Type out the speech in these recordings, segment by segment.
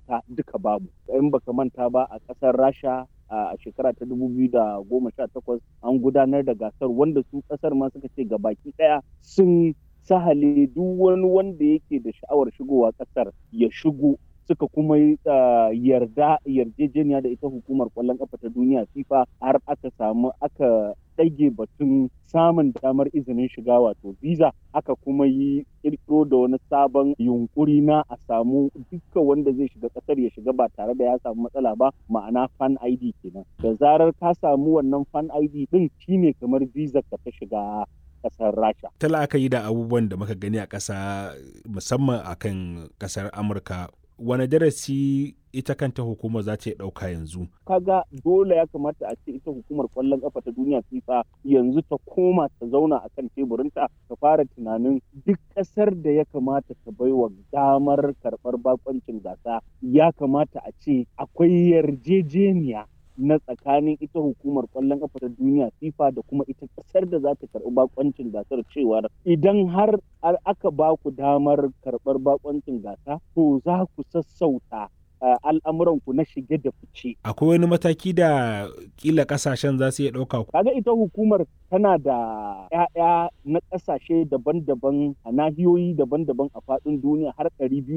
gasa duka babu. In baka manta ba a ƙasar Rasha a shekara ta 2018 an gudanar da gasar wanda su ƙasar ma suka ce gabaki ɗaya sun sahale duk wani wanda yake da sha'awar shigowa ƙasar ya shigo, suka kuma yarjejeniya da ita hukumar ƙwallon ƙafa ta duniya FIFA har aka ɗage batun samun damar izinin shiga wato visa, aka kuma yi ƙirƙiro da wani sabon yunkuri na a samu dukkan wanda zai shiga ƙasar ya shiga ba tare da ya samu matsala ba, ma'ana fan ID kenan. Da zarar ka samu wannan fan ID din shine kamar visa ka ta shiga ƙasar Rasha. Ta la'akari da abubuwan da muka gani a ƙasa musamman akan ƙasar Amurka, wane darasi ita kanta hukumar za ta ɗauka yanzu? Kaga dole ya kamata a ce ita hukumar ƙwallon ƙafa ta duniya FIFA yanzu ta koma ta zauna a kan teburinta ta fara tunanin duk ƙasar da ya kamata ta baiwa damar karɓar bakoncin gasa ya kamata a ce akwai yarjejeniya na tsakanin ita hukumar ƙwallon ƙafa ta duniya FIFA da kuma ita ƙasar da za ta karɓi bakoncin gasar cewar idan har aka ba ku damar karɓar bakoncin gasa to za ku sassauta al'amuranku na shige da fice. Akwai wani mataki da kila kasashen za su iya ɗauka? Kaga ita hukumar tana da 'ya'ya na ƙasashe daban-daban a nahiyoyi daban-daban a faɗin duniya har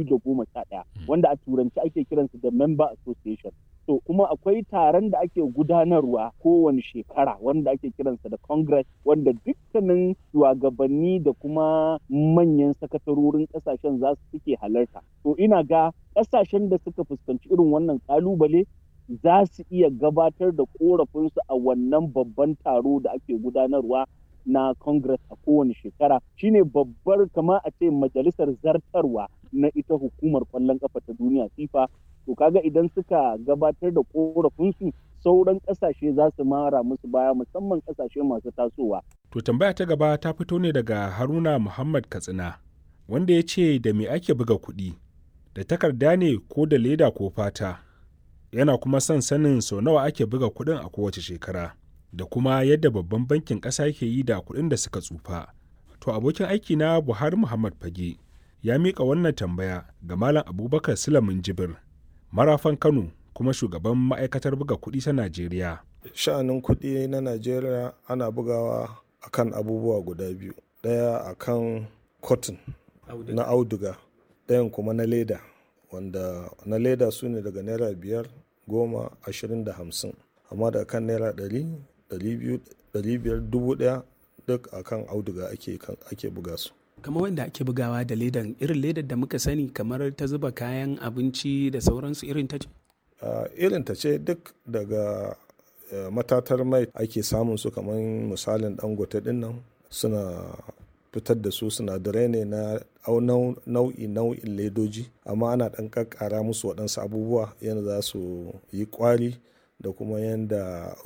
211 wanda a turanci ake kiransu da member association. To kuma akwai taron da ake gudanarwa kowane shekara wanda ake kiransa da congress, wanda dukkanin shugabanni da kuma manyan sakatarorin ƙasashen za su suke halarta. To ina ga ƙasashen da suka fuskanci irin wannan ƙalubale za su iya gabatar da ƙorafinsu a wannan babban taro da ake gudanarwa na congress a kowane shekara, shine babbar kama a ce majalisar zartarwa na ita hukumar ƙwallon ƙafa ta duniya FIFA. To kaga idan suka gabatar da ƙorafinsu sauran ƙasashe za su mara musu baya, musamman ƙasashe masu tasowa. To tambaya ta gaba ta fito ne daga Haruna Muhammad Katsina wanda ya ce da me ake buga kuɗi, da takarda ne ko da leda ko fata? Yana kuma son sanin sau nawa ake buga kuɗin a kowace shekara da kuma yadda babban bankin ƙasa ke yi da kuɗin da suka tsufa. To abokin aiki na Buhari Muhammad Fage ya miƙa wannan tambaya ga Malam Abubakar Sulamin Jibir, marafan Kano kuma shugaban ma'aikatar buga kuɗi ta Najeriya. Sha'anin kuɗi na Najeriya ana bugawa akan abubuwa guda biyu. Ɗaya akan cotton na auduga, ɗayan kuma na leda, wanda na leda su ne daga naira 5, 10, 20 da 50, amma da kan naira 100, 200, 500, 1000 duk akan auduga ake buga su. Kamar wanda ake bugawa da ledan, irin ledar da muka sani kamar ta zuba kayan abinci da sauransu, irin ta ce? Irin ta ce, duk daga matatar mai ake samun su, kamar misalin Dangote din nan suna fitar da su, sinadarai ne na nau'in ledoji, amma ana ɗan ƙaƙƙara musu waɗansu abubuwa yadda za su yi ƙwari da kuma yadda